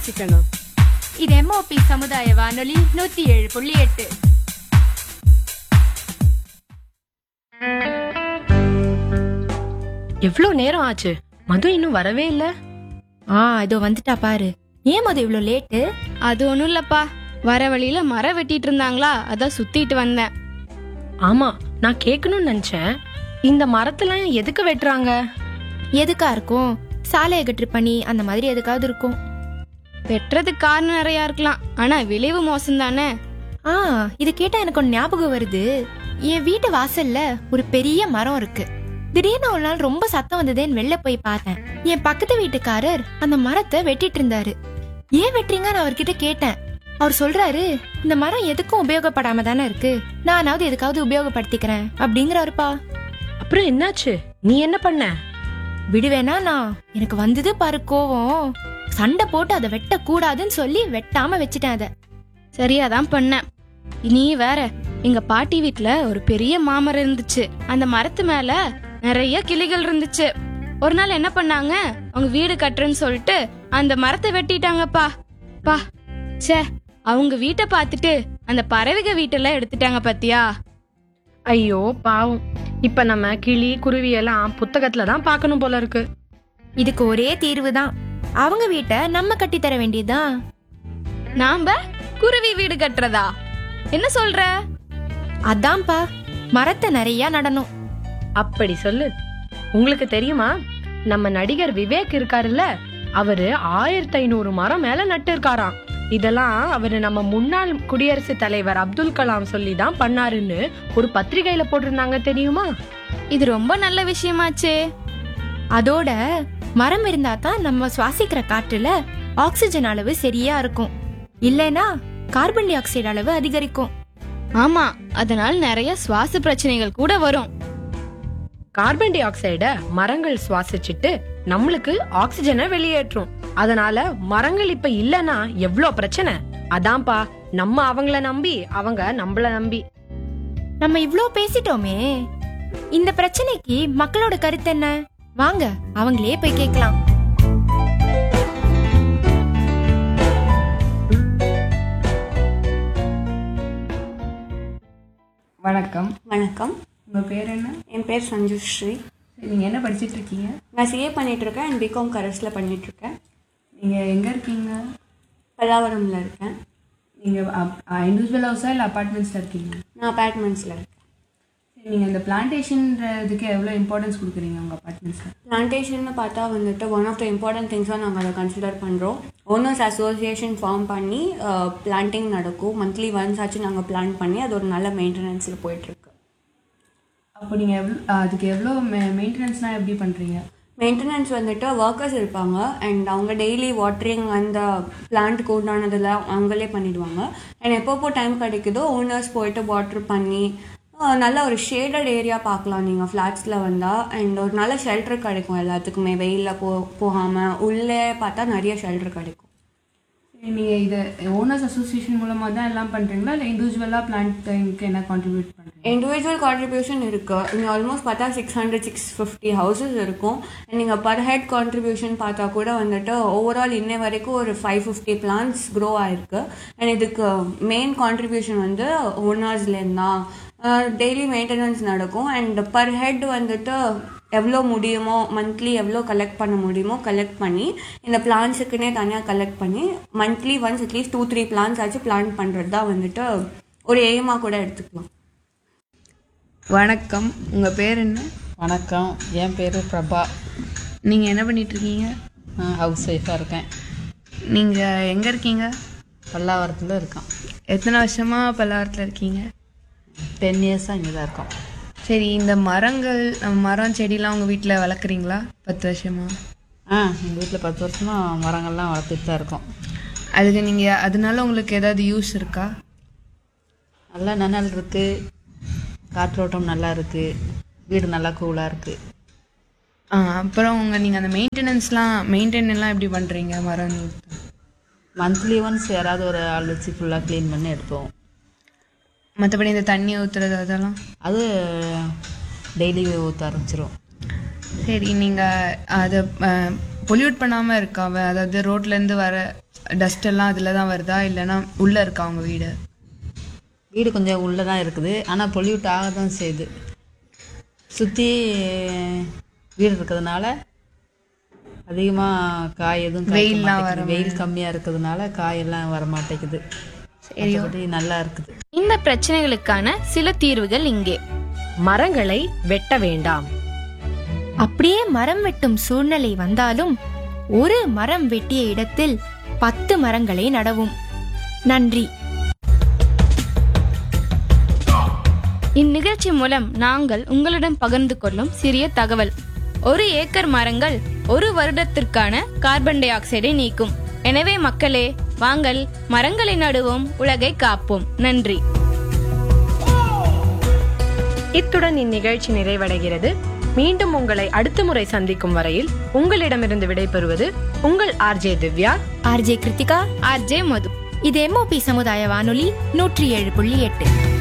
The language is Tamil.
வாசிக்கணும். இது MOP சமுதாய வானொலி 107.8. எவ்வளோ நேரம் ஆச்சு, மது இன்னும் வரவே இல்ல. இதோ வந்துட்டா பாரு. ஏன் மது இவ்ளோ லேட்டு? அது ஒண்ணும் இல்லப்பா, வர வழியில மரம் வெட்டிட்டு இருந்தாங்களா, அதான் சுத்திட்டு வந்தேன். ஆமா, நான் கேட்கணும்னு நினைச்சேன். இந்த மரத்தெல்லாம் எதுக்கு வெட்டுறாங்க? எதுக்கா இருக்கும்? சாலை அகற்று பணி அந்த மாதிரி எதுக்காவது இருக்கும். வெட்டுறதுக்கு காரணம் நிறைய இருக்கலாம், ஆனா விளைவு மோசம் தானே. இது கேட்டா எனக்கு ஒன்னு ஞாபகம் வருது. என் வீட்டு வாசல்ல ஒரு பெரிய மரம் இருக்கு. திடீர்னு ஒரு நாள் ரொம்ப சத்தம் வந்ததேன்னு வெளில போய் பார்த்தேன். என் பக்கத்து வீட்டுக்காரர் அந்த மரத்தை வெட்டிட்டு இருந்தாரு. ஏன் வெட்டுறீங்கன்னு அவர்கிட்ட கேட்டேன். அவர் சொல்றாரு, இந்த மரம் எதுக்கும் உபயோகப்படாம தானே இருக்கு, நானாவது எதுக்காவது உபயோகப்படுத்திக்கிறேன் அப்படிங்கிறாருப்பா. அப்புறம் என்னாச்சு? நீ என்ன பண்ண? விடுவேனா நான்? எனக்கு வந்தது பாரு கோவம். சண்டை போட்டு அதை வெட்ட கூடாதுன்னு சொல்லி வெட்டாம வச்சுட்டேன். அத சரியாதான் பண்ணேன். இனி வேற, எங்க பாட்டி வீட்டுல ஒரு பெரிய மாமரம் இருந்துச்சு. அந்த மரத்து மேல நிறைய கிளிகள் இருந்துச்சு. ஒரு நாள் என்ன பண்ணாங்க, அவங்க வீடு கட்டுறேன்னு சொல்லிட்டு அந்த மரத்தை வெட்டிட்டாங்கப்பா. பா சே, அவங்க வீட்டை பார்த்துட்டு அந்த பறவைக வீட்டெல்லாம் எடுத்துட்டாங்க பாத்தியா. ஐயோ பாவம். இப்ப நம்ம கிளி குருவி எல்லாம் புத்தகத்துல தான் பார்க்கணும் போல இருக்கு. இதுக்கு ஒரே தீர்வு தான், அவங்க வீட்டை நம்ம கட்டி தர வேண்டியதுதான். நாம குருவி வீடு கட்டுறதா? என்ன சொல்ற? அதான்ப்பா, மரத்தை நிறைய நடணும். அப்படி சொல்லு. உங்களுக்கு தெரியுமா, நம்ம நடிகர் விவேக் இருக்காருல்ல, அவரு 1500 மரம் மேல நட்டு இருக்காராம். இதெல்லாம் அவரு நம்ம முன்னாள் குடியரசுத் தலைவர் அப்துல் கலாம் சொல்லி தான் பண்ணாருன்னு ஒரு பத்திரிகையில போட்டிருந்தாங்க, தெரியுமா? இது ரொம்ப நல்ல விஷயமாச்சே. அதோட மரம் இருந்தா தான் நம்ம சுவாசிக்கிற காற்றுல ஆக்சிஜன் அளவு சரியா இருக்கும். இல்லைனா கார்பன் டை ஆக்சைடு அளவு அதிகரிக்கும். ஆமா, அதனால நிறைய சுவாச பிரச்சனைகள் கூட வரும். கார்பன் டை ஆக்சைட மரங்கள் சுவாசிச்சுட்டு நம்மளுக்கு ஆக்சிஜனை வெளியேற்றும். அதனால மரங்கள் இப்ப இல்லனா எவ்வளோ பிரச்சனை. அதான்ப்பா, நம்ம அவங்கள நம்பி, அவங்க நம்மள நம்பி. நம்ம இவ்ளோ பேசிட்டோமே, இந்த பிரச்சனைக்கு மக்களோட கருத்து என்ன? வாங்க அவங்களே போய் கேட்கலாம். வணக்கம். வணக்கம். உங்கள் பேர் என்ன? என் பேர் சஞ்சுஸ்ரீ. நீங்கள் என்ன படிச்சுட்டு இருக்கீங்க? நான் CA பண்ணிகிட்ருக்கேன் அண்ட் பிகாம் கரஸில் பண்ணிகிட்ருக்கேன். நீங்கள் எங்கே இருக்கீங்க? பல்லாவரமில் இருக்கேன். நீங்கள் இண்டிவிஜுவல் ஹவுஸா இல்லை அப்பார்ட்மெண்ட்ஸில் இருக்கீங்க? நான் அப்பார்ட்மெண்ட்ஸில் இருக்கேன். சரி, நீங்கள் இந்த பிளான்டேஷன்றதுக்கு எவ்வளோ இம்பார்ட்டன்ஸ் கொடுக்குறீங்க உங்கள் அப்பார்ட்மெண்ட்ஸில்? பிளான்டேஷன்னு பார்த்தா வந்துட்டு ஒன் ஆஃப் த இம்பார்ட்டன்ட் திங்ஸாக நாங்கள் அதை கன்சிடர் பண்ணுறோம். ஓனர்ஸ் அசோசியேஷன் ஃபார்ம் பண்ணி பிளான்டிங் நடக்கும். மந்த்லி ஒன்ஸ் ஆச்சு நாங்கள் பிளான் பண்ணி அது ஒரு நல்ல மெயின்டெனன்ஸில் போயிட்டுருக்கு. அப்போ நீங்கள் அதுக்கு எவ்வளோ மெயின்டெனன்ஸ்னால் எப்படி பண்ணுறீங்க? மெயின்டெனன்ஸ் வந்துட்டு ஒர்க்கர்ஸ் இருப்பாங்க அண்ட் அவங்க டெய்லி வாட்டரிங் அந்த பிளான்ட்டுக்கு உண்டானதெல்லாம் அவங்களே பண்ணிவிடுவாங்க. அண்ட் எப்பப்போ டைம் கிடைக்குதோ ஓனர்ஸ் போயிட்டு வாட்டர் பண்ணி நல்ல ஒரு ஷேடட் ஏரியா பார்க்கலாம் நீங்கள் ஃப்ளாட்ஸில் வந்தால். அண்ட் ஒரு நல்ல ஷெல்டர் கிடைக்கும் எல்லாத்துக்குமே. வெயிலில் போகாமல் உள்ளே பார்த்தா நிறைய ஷெல்டர் கிடைக்கும். நீங்கள் இதை ஓனர்ஸ் அசோசியேஷன் மூலமாக தான் எல்லாம் பண்ணுறீங்களா இல்லை இண்டிவிஜுவலாக பிளான்டிங்க்கு என்ன கான்ட்ரிபியூட் பண்ணுறீங்க? இண்டிவிஜுவல் கான்ட்ரிபியூஷன் இருக்குது. நீங்கள் ஆல்மோஸ்ட் பார்த்தா 600-650 ஹவுசஸ் இருக்கும். அண்ட் நீங்கள் பர் ஹெட் கான்ட்ரிபியூஷன் பார்த்தா கூட வந்துட்டு ஓவரால் இன்னை வரைக்கும் ஒரு 550 பிளான்ஸ் க்ரோ ஆகிருக்கு. அண்ட் இதுக்கு மெயின் கான்ட்ரிபியூஷன் வந்து ஓனர்ஸ்லேருந்து தான். டெய்லி மெயின்டெனன்ஸ் நடக்கும். அண்ட் பர் ஹெட் வந்துட்டு எவ்வளோ முடியுமோ மந்த்லி எவ்வளோ கலெக்ட் பண்ண முடியுமோ கலெக்ட் பண்ணி இந்த பிளான்ஸுக்குன்னே தனியாக கலெக்ட் பண்ணி மந்த்லி ஒன்ஸ் அட்லீஸ்ட் 2-3 பிளான்ஸ் ஆச்சு பிளான் பண்ணுறது தான் வந்துட்டு ஒரு எய்மாக கூட எடுத்துக்கலாம். வணக்கம். உங்கள் பேர் என்ன? வணக்கம், என் பேர் பிரபா. நீங்கள் என்ன பண்ணிகிட்ருக்கீங்க? நான் ஹவுஸ் ஒய்ஃபாக இருக்கேன். நீங்கள் எங்கே இருக்கீங்க? பல்லாவரத்தில் இருக்கோம். எத்தனை வருஷமாக பல்லாவரத்தில் இருக்கீங்க? 10 இயர்ஸாக இங்கே தான் இருக்கோம். சரி, இந்த மரம் செடிலாம் உங்கள் வீட்டில் வளர்க்குறீங்களா 10 வருஷமா? எங்கள் வீட்டில் 10 வருஷமாக மரங்கள்லாம் வளர்த்துட்டு தான் இருக்கோம். அதுக்கு நீங்கள் அதனால உங்களுக்கு ஏதாவது யூஸ் இருக்கா? நல்லா நனல் இருக்குது, காற்றோட்டம் நல்லா இருக்குது, வீடு நல்லா கூலாக இருக்குது. அப்புறம் நீங்கள் அந்த மெயின்டெனன்ஸ்லாம் எப்படி பண்ணுறீங்க? மரம் மந்த்லி ஒன்ஸ் யாராவது ஒரு ஆள் வச்சு ஃபுல்லாக க்ளீன் பண்ணி எடுப்போம். மற்றபடி இந்த தண்ணி ஊற்றுறது அதெல்லாம் அது டெய்லி ஊற்ற ஆரம்பிச்சிரும். சரி, நீங்கள் அதை பொல்யூட் பண்ணாமல் இருக்காவ, அதாவது ரோட்லேருந்து வர டஸ்ட் எல்லாம் அதில் தான் வருதா இல்லைன்னா உள்ளே இருக்கா அவங்க வீடு? வீடு கொஞ்சம் உள்ளே தான் இருக்குது, ஆனால் பொல்யூட் ஆக தான் செய்யுது. சுற்றி வீடு இருக்கிறதுனால அதிகமாக காய் எதுவும் வெயில் கம்மியாக இருக்கிறதுனால காயெல்லாம் வர மாட்டேங்குது. மற்றபடி நல்லா இருக்குது. இந்த பிரச்சனைகளுக்கான சில தீர்வுகள் இங்கே. மரங்களை வெட்ட வேண்டாம். அப்படியே மரம் வெட்டும் சூழ்நிலை வந்தாலும் ஒரு மரம் வெட்டிய இடத்தில் 10 மரங்களை நடவும். நன்றி. இந்நிகழ்ச்சி மூலம் நாங்கள் உங்களிடம் பகிர்ந்து கொள்ளும் சிறிய தகவல்: 1 ஏக்கர் மரங்கள் 1 வருடத்திற்கான கார்பன் டை ஆக்சைடை நீக்கும். எனவே மக்களே, வாங்கள் மரங்களை நடுவோம், உலகை காப்போம். நன்றி. இத்துடன் இந்நிகழ்ச்சி நிறைவடைகிறது. மீண்டும் உங்களை அடுத்த முறை சந்திக்கும் வரையில் உங்களிடமிருந்து விடைபெறுவது உங்கள் RJ Divya, RJ Kiruthika, RJ மது. இது MOP சமுதாய வானொலி 107.8.